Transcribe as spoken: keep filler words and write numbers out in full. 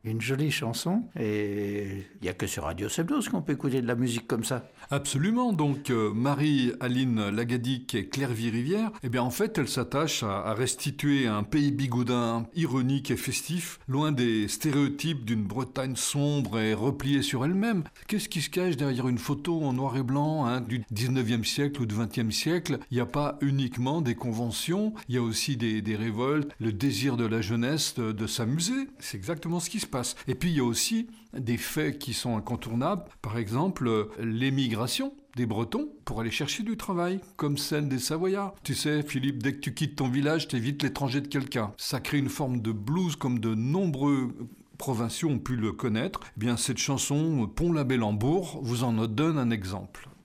Une jolie chanson, et il n'y a que sur Radio Sebdos qu'on peut écouter de la musique comme ça. Absolument, donc euh, Marie-Aline Lagadic et Claire Rivière, eh bien en fait elle s'attache à, à restituer un pays bigoudin ironique et festif, loin des stéréotypes d'une Bretagne sombre et repliée sur elle-même. Qu'est-ce qui se cache derrière une photo en noir et blanc hein, du dix-neuvième siècle ou du vingtième siècle? Il n'y a pas uniquement des conventions, il y a aussi des, des révoltes, le désir de la jeunesse de, de s'amuser, c'est exactement ce qui se passe. Et puis il y a aussi des faits qui sont incontournables, par exemple l'émigration des Bretons pour aller chercher du travail, comme celle des Savoyards. Tu sais, Philippe, dès que tu quittes ton village, t'évites l'étranger de quelqu'un. Ça crée une forme de blues comme de nombreux provinciaux ont pu le connaître. Eh bien, cette chanson, Pont-l'Abbé-Lambourg, vous en donne un exemple.